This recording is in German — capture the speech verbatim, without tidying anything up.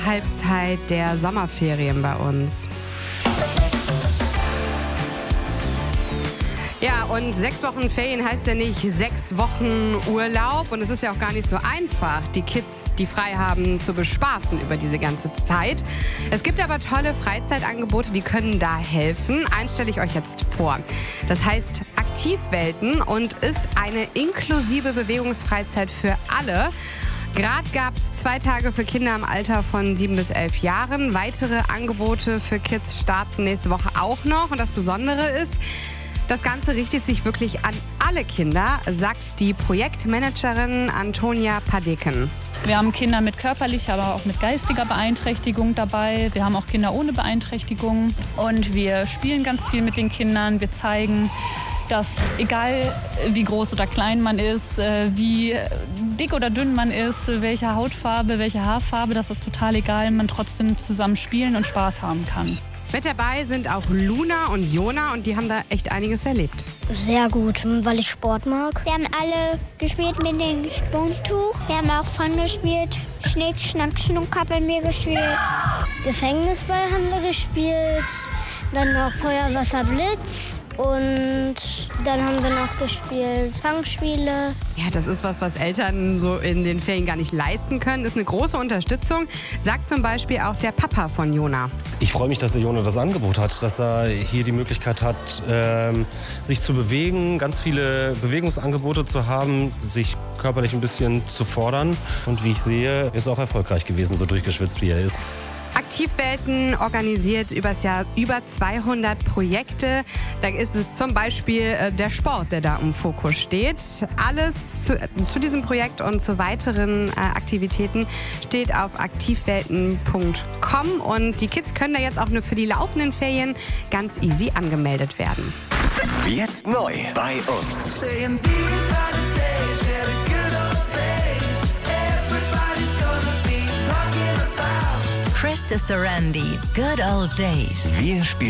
Halbzeit der Sommerferien bei uns. Ja, und sechs Wochen Ferien heißt ja nicht sechs Wochen Urlaub. Und es ist ja auch gar nicht so einfach, die Kids, die frei haben, zu bespaßen über diese ganze Zeit. Es gibt aber tolle Freizeitangebote, die können da helfen. Eins stelle ich euch jetzt vor. Das heißt Aktivwelten und ist eine inklusive Bewegungsfreizeit für alle. Gerade gab es zwei Tage für Kinder im Alter von sieben bis elf Jahren. Weitere Angebote für Kids starten nächste Woche auch noch. Und das Besondere ist, das Ganze richtet sich wirklich an alle Kinder, sagt die Projektmanagerin Antonia Padeken. Wir haben Kinder mit körperlicher, aber auch mit geistiger Beeinträchtigung dabei. Wir haben auch Kinder ohne Beeinträchtigung. Und wir spielen ganz viel mit den Kindern. Wir zeigen, dass egal wie groß oder klein man ist, wie dick oder dünn man ist, welche Hautfarbe, welche Haarfarbe, das ist total egal. Man trotzdem zusammen spielen und Spaß haben kann. Mit dabei sind auch Luna und Jona und die haben da echt einiges erlebt. Sehr gut, weil ich Sport mag. Wir haben alle gespielt mit dem Sprungtuch. Wir haben auch Fun gespielt. Schnick, Schnack, Schnuck haben wir gespielt. Gefängnisball haben wir gespielt. Dann noch Feuer, Wasser, Blitz. Und dann haben wir noch gespielt Fangspiele. Ja, das ist was, was Eltern so in den Ferien gar nicht leisten können. Das ist eine große Unterstützung, sagt zum Beispiel auch der Papa von Jona. Ich freue mich, dass der Jona das Angebot hat, dass er hier die Möglichkeit hat, ähm, sich zu bewegen, ganz viele Bewegungsangebote zu haben, sich körperlich ein bisschen zu fordern. Und wie ich sehe, ist auch erfolgreich gewesen, so durchgeschwitzt wie er ist. Aktivwelten organisiert übers Jahr über zweihundert Projekte. Da ist es zum Beispiel äh, der Sport, der da im Fokus steht. Alles zu, äh, zu diesem Projekt und zu weiteren äh, Aktivitäten steht auf aktivwelten punkt com. Und die Kids können da jetzt auch nur für die laufenden Ferien ganz easy angemeldet werden. Jetzt neu bei uns. Krista Sarandon, Good Old Days. Wir spielen